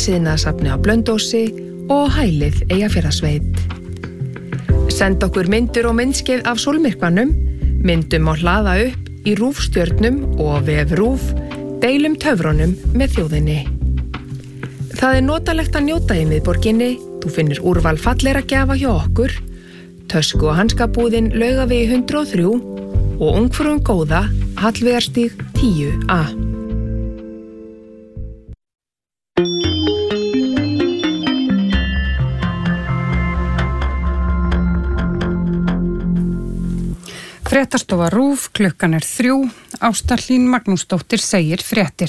Siðnaðarsafni á Blönduósi og Hælið Eyjafjarðarsveit. Send okkur myndir og myndskeið af sólmyrkvanum, myndum á hlaða upp í RÚV-stjörnum og vef RÚV, deilum töfrunum með þjóðinni. Það notalegt að njóta í miðborginni, þú finnir úrval fallegra gjafa hjá okkur, tösku- og hanskabúðin Laugavegi 103 og Ungfrúin góða, Hallveigarstíg 10A. Fréttastofa RÚV, klukkan 3, Ásta Hlín Magnúsdóttir segir fréttir.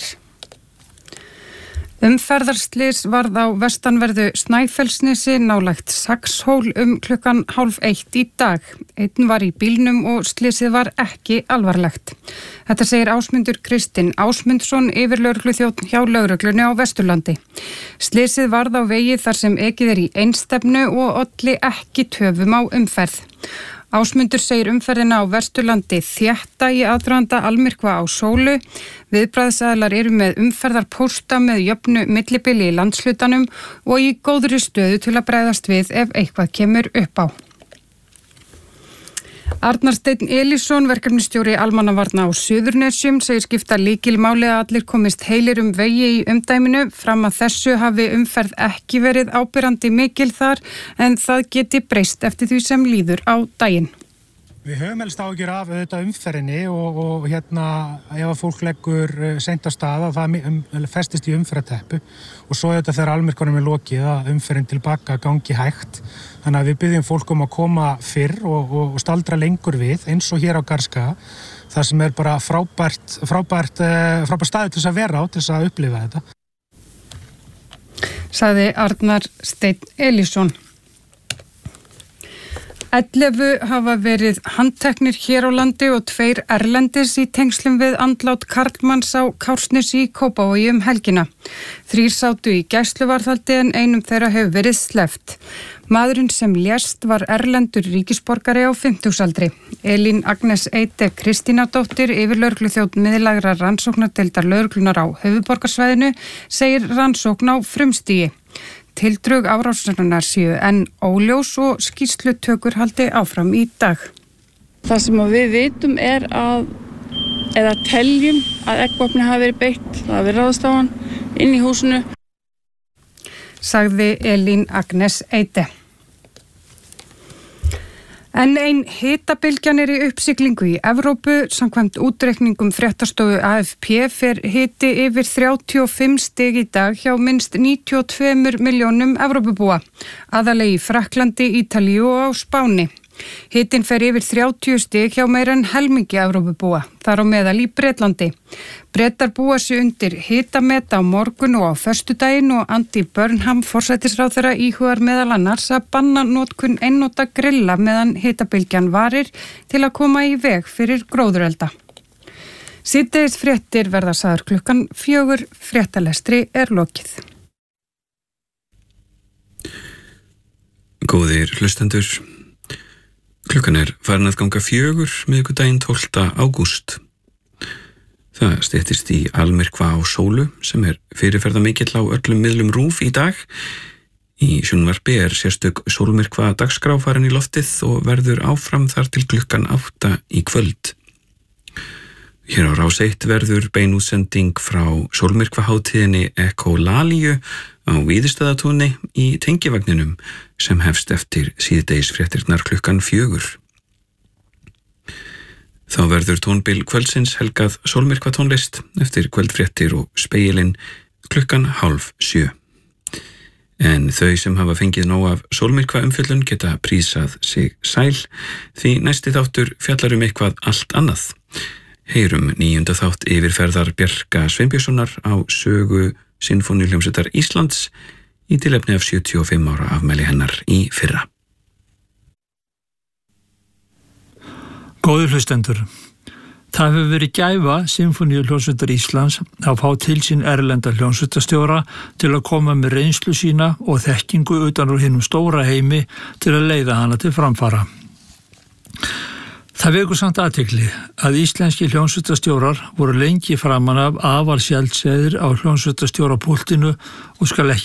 Umferðarslys varð á vestanverðu Snæfellsnesi nálægt Saxhól klukkan 12:30 í dag. Einn var í bílnum og slysið var ekki alvarlegt. Þetta segir Ásmundur Kristinn Ásmundsson, yfirlögregluþjónn hjá lögreglunni á Vesturlandi. Slysið varð á vegi þar sem ekið í einstefnu og olli ekki töfum á umferð. Ásmundur segir umferðina á Vesturlandi þétta í aðdraganda almyrkva á sólu. Viðbragðsaðilar eru með umferðarpósta með jöfnu millibili í landshlutanum og í góðri stöðu til að bregðast við ef eitthvað kemur upp á. Arnar Steinn Elísson, verkefnisstjóri almannavarna á Suðurnesjum, segir skipta lykilmáli að allir komist heilir vegi í umdæminu. Fram að þessu hafi umferð ekki verið áberandi mikil þar, en það geti breyst eftir því sem líður á daginn. Við höfum helst áhyggjur af umferðinni og ef að fólk leggur seint á stað að það festist í umferðarteppu og svo þegar almyrkvanum lokið að umferðin tilbaka gangi hægt. Þannig að við byggjum fólk að koma fyrr og staldra lengur við eins og hér á Garðskaga, það sem bara frábært staður til þess að vera á, til þess að upplifa þetta. Sagði Arnar Steinn Elísson. 11 hafa verið handteknir hér á landi og 2 erlendis í tengslum við andlát karlmanns á Kársnesi í Kópavogi helgina. 3 sátu í gæsluvarðhaldi en einum þeirra hefur verið sleppt. Maðurinn sem lést var erlendur ríkisborgari á 50-aldri. Elín Agnes Eide Kristínadóttir, yfirlögregluþjónn miðlægra rannsóknardeildar lögreglunar á höfuðborgarsvæðinu, segir rannsókn á frumstigi. Tildrög árásarinnar séu enn óljós og skýrslutökur haldi áfram í dag. Það sem við vitum eða teljum að eggvopni hafi verið beitt, það hafi verið ráðist á hann inn í húsinu. Sagði Elín Agnes Eide. En ein hitabylgjan í uppsiglingu í Evrópu. Samkvæmt útreikningum fréttastofu AFP fer hiti yfir 35 stig í dag hjá minnst 92 milljónum Evrópubúa, aðallega í Frakklandi, Ítalíu og á Spáni. Hitinn fer yfir 30 stig hjá meira en helmingi Evrópubúa, þar á meðal í Bretlandi. Bretar búa sig undir hitamet á morgun og á föstudaginn og Andy Burnham, forsætisráðherra, íhugar meðal annars að banna notkun einnota grilla meðan hitabylgjan varir til að koma í veg fyrir gróðurelda. Síðdegis fréttir verða sagðar klukkan 4, fréttalestri lokið. Góðir hlustendur. Klukkan farin að ganga 4, miðvikudaginn 12. ágúst. Það styttist í almyrkva á sólu sem fyrirferðamikill á öllum miðlum RÚV í dag. Í sjónvarpi sérstök sólmyrkva dagskrá farin í loftið og verður áfram þar til klukkan 8 í kvöld. Hér á Rás 1 verður beinútsending frá sólmyrkvahátíðinni Ekkolalíu á Víðistöðatúni í tengivagninum sem hefst eftir síðdegisfréttirnar klukkan 4. Þá verður tónbil kvöldsins helgað sólmyrkvatónlist eftir kvöldfréttir og spegilinn klukkan 6:30. En þau sem hafa fengið nóg af sólmyrkvaumfjöllun geta prísað sig sæl því næsti þáttur fjallar eitthvað allt annað. Heyrum 9. þátt yfirferðar Bjarka Sveinbjörnssonar á sögu Sinfóníuhljómsveitar Íslands í tilefni af 75 ára afmæli hennar í fyrra. Góðir hlustendur, það hefur verið gæfa Sinfóníuhljómsveitar Íslands að fá til sín erlenda hljómsveitarstjóra til að koma með reynslu sína og þekkingu utan úr hinum stóra heimi til að leiða hana til framfara. Það vekur samt athygli að íslenski hljómsveitarstjórar voru lengi framan af afar sjaldséðir á hljómsveitarstjórapúltinu og skal ekki